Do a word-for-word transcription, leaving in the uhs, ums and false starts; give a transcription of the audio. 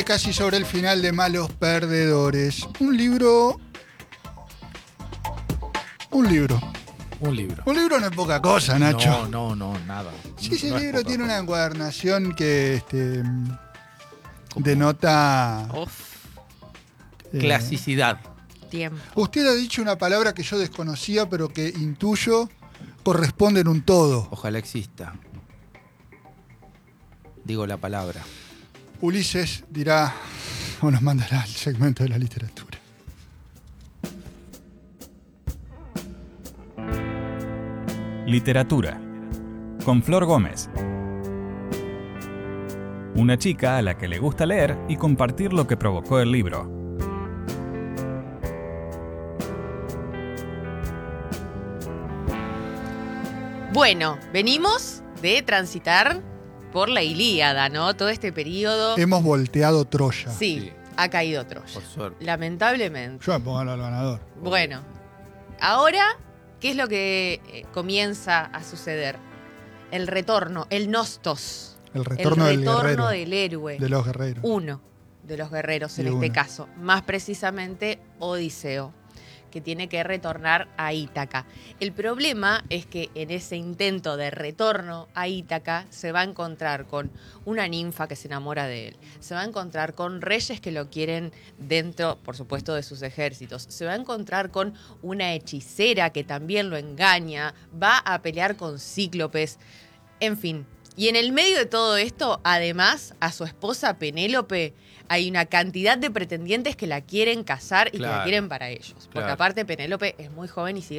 Casi sobre el final de Malos Perdedores. Un libro... Un libro. Un libro. Un libro no es poca cosa, Nacho. No, no, no, nada. Sí, ese No es libro poca tiene cosa. una encuadernación que este, denota... Uf, eh, Clasicidad. tiempo. Usted ha dicho una palabra que yo desconocía, pero que intuyo corresponde en un todo. Ojalá exista. Digo la palabra. Ulises dirá, o nos mandará el segmento de la literatura. Literatura. Con Flor Gómez. Una chica a la que le gusta leer y compartir lo que provocó el libro. Bueno, venimos de transitar por la Ilíada, ¿no? Todo este periodo. Hemos volteado Troya. Sí, Sí. ha caído Troya. Por suerte. Lamentablemente. Yo me pongo al ganador. Bueno, ahora, ¿qué es lo que eh, comienza a suceder? El retorno, el nostos. El retorno, el del retorno guerrero. del héroe. De los guerreros. Uno de los guerreros en De este uno. caso. Más precisamente Odiseo, que tiene que retornar a Ítaca. El problema es que en ese intento de retorno a Ítaca se va a encontrar con una ninfa que se enamora de él. Se va a encontrar con reyes que lo quieren dentro, por supuesto, de sus ejércitos. Se va a encontrar con una hechicera que también lo engaña. Va a pelear con cíclopes. En fin. Y en el medio de todo esto, además, a su esposa Penélope hay una cantidad de pretendientes que la quieren casar y que la Claro. quieren para ellos. Porque Claro. aparte Penélope es muy joven y sigue